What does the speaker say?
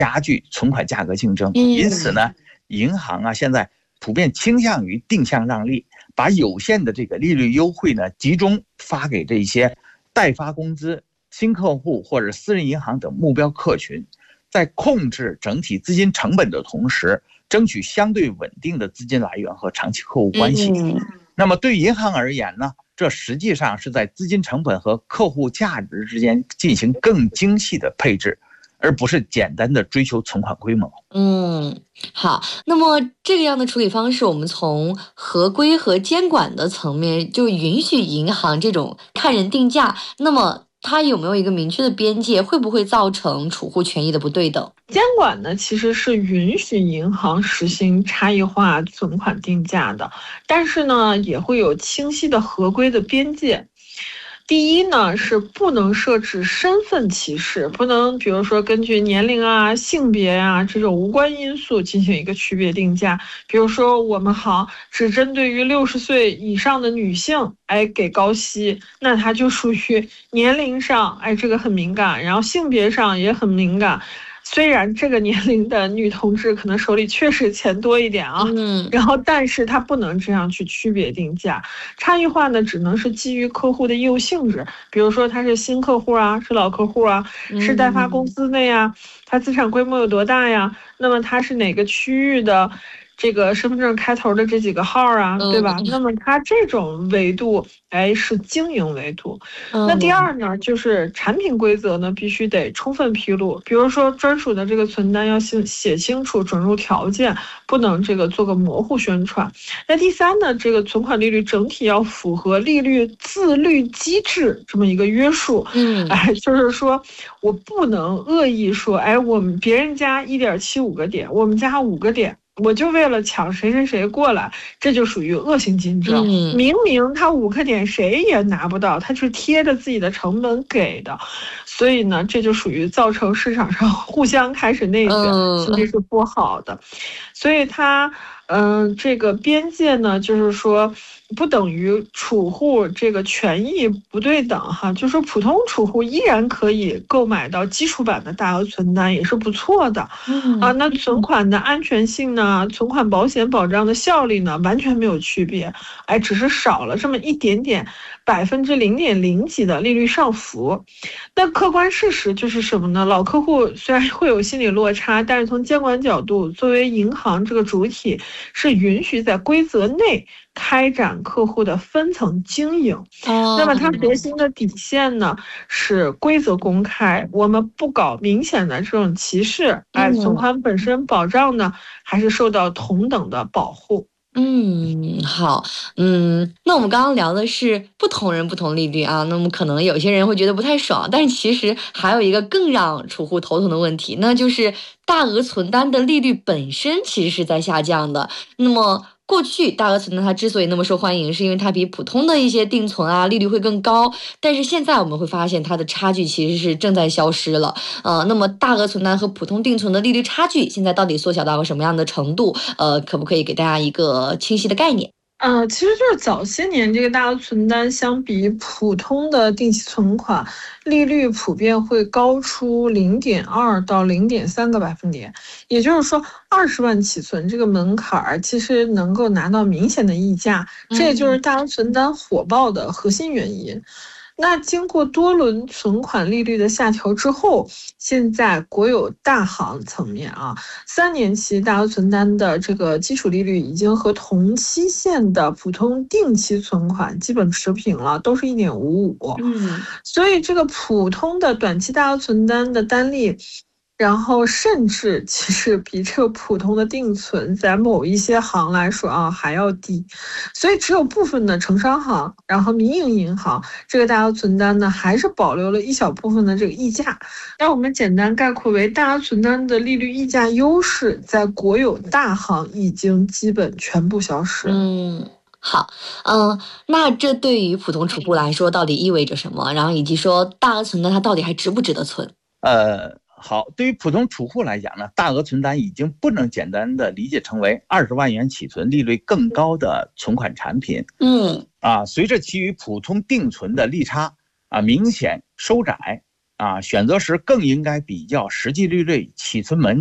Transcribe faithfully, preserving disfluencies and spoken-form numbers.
加剧存款价格竞争。因此呢，银行啊现在普遍倾向于定向让利，把有限的这个利率优惠呢集中发给这些代发工资、新客户或者私人银行等目标客群，在控制整体资金成本的同时，争取相对稳定的资金来源和长期客户关系。嗯、那么对银行而言呢，这实际上是在资金成本和客户价值之间进行更精细的配置，而不是简单的追求存款规模。 嗯，好，那么这个样的处理方式，我们从合规和监管的层面就允许银行这种看人定价，那么它有没有一个明确的边界？会不会造成储户权益的不对等？ 监管呢，其实是允许银行实行差异化存款定价的，但是呢，也会有清晰的合规的边界。第一呢，是不能设置身份歧视，不能比如说根据年龄啊、性别啊这种无关因素进行一个区别定价。比如说我们行只针对于六十岁以上的女性，哎给高息，那它就属于年龄上，哎这个很敏感，然后性别上也很敏感。虽然这个年龄的女同志可能手里确实钱多一点啊，嗯，然后但是她不能这样去区别定价。差异化呢，只能是基于客户的业务性质，比如说他是新客户啊，是老客户啊，是代发公司的呀，他资产规模有多大呀？那么他是哪个区域的？这个身份证开头的这几个号啊，对吧？那么它这种维度，哎，是经营维度。那第二呢，就是产品规则呢，必须得充分披露，比如说专属的这个存单要写写清楚准入条件，不能这个做个模糊宣传。那第三呢，这个存款利率整体要符合利率自律机制这么一个约束。嗯，哎，就是说我不能恶意说，哎，我们别人家一点七五个点，我们家五个点。我就为了抢谁谁谁过来，这就属于恶性竞争。嗯、明明他五个点谁也拿不到，他是贴着自己的成本给的，所以呢，这就属于造成市场上互相开始内卷，其实是不好的。所以它，嗯、呃，这个边界呢，就是说。不等于储户这个权益不对等哈，就是说普通储户依然可以购买到基础版的大额存单，也是不错的。嗯啊，那存款的安全性呢，存款保险保障的效力呢，完全没有区别，哎，只是少了这么一点点百分之零点零几的利率上浮。那客观事实就是什么呢？老客户虽然会有心理落差，但是从监管角度，作为银行这个主体，是允许在规则内开展客户的分层经营。哦、那么它核心的底线呢是规则公开，我们不搞明显的这种歧视，哎，存款本身保障呢还是受到同等的保护。 嗯，好，嗯，那我们刚刚聊的是不同人不同利率啊，那么可能有些人会觉得不太爽，但是其实还有一个更让储户头疼的问题，那就是大额存单的利率本身其实是在下降的。那么过去大额存单它之所以那么受欢迎，是因为它比普通的一些定存啊利率会更高，但是现在我们会发现它的差距其实是正在消失了。呃，那么大额存单和普通定存的利率差距现在到底缩小到个什么样的程度？呃，可不可以给大家一个清晰的概念？ 呃，其实就是早些年这个大额存单相比普通的定期存款，利率普遍会高出零点二到零点三个百分点，也就是说，二十万起存这个门槛儿其实能够拿到明显的溢价，这也就是大额存单火爆的核心原因。那经过多轮存款利率的下调之后，现在国有大行层面啊，三年期大额存单的这个基础利率已经和同期限的普通定期存款基本持平了，都是 一点五五。嗯，所以这个普通的短期大额存单的单利，然后甚至其实比这个普通的定存在某一些行来说啊还要低，所以只有部分的城商行，然后民营银行这个大额存单呢还是保留了一小部分的这个溢价。那我们简单概括为，大额存单的利率溢价优势在国有大行已经基本全部消失。 嗯。好，嗯，那这对于普通储户来说到底意味着什么？然后以及说大额存单它到底还值不值得存？ 呃，好，对于普通储户来讲呢，大额存单已经不能简单的理解成为二十万元起存利率更高的存款产品。嗯，啊，随着其与普通定存的利差啊明显收窄啊，选择时更应该比较实际利率、企存门